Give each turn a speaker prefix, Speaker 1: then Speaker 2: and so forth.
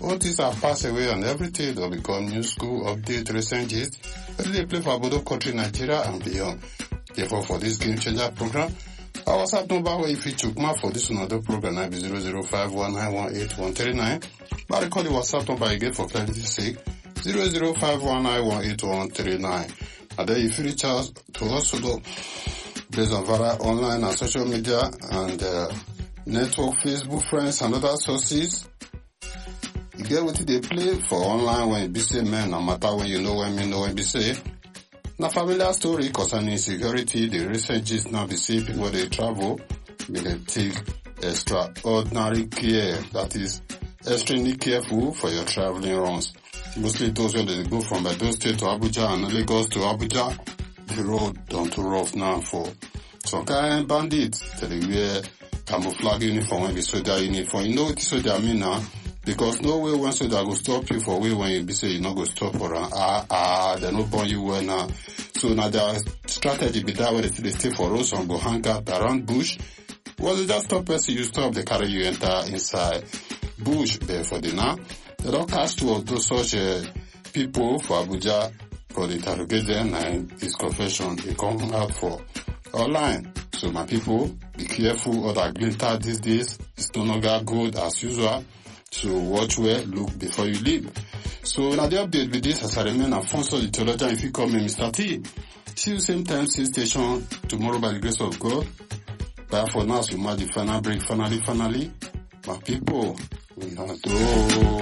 Speaker 1: All these have passed away and everything will become new school, update, recent gist. They play for Bodo country, Nigeria and beyond. Therefore, for this Game Changer program, our WhatsApp number where if you took my for this another program, I be 0051918139. But I call the WhatsApp number again for clarity's sake, 0051918139. And then if you reach out to us, based on via online and social media and network, Facebook, friends, and other sources. You get what they play for online when you be say man, no matter when you know when me know when be say. Now familiar story concerning security, the recent gist now be say people they travel, they take extraordinary care, that is extremely careful for your traveling runs. Mostly those when they go from Edo State to Abuja and Lagos to Abuja, the road down too rough now for some kind of bandits. They wear camouflage uniform when be soldier uniform. You know what soldier mean now? Because no way one soldier go stop you for way when you be say you not go stop for they no burn you well now. So now their strategy be that way they stay for roads and go hang out around bush. Well, they just stop person you stop, they carry you enter inside bush there for the now. They don't catch two of those such people for Abuja for the interrogate them and his confession they come out for online. So my people, be careful, other glinter these days. It's no longer good as usual. So watch well, look before you leave. So now the update with this as I remain Afonso the theologian if you call me Mr. T. See you same time, same station tomorrow by the grace of God. But for now, so much the final break, finally. My people, we have to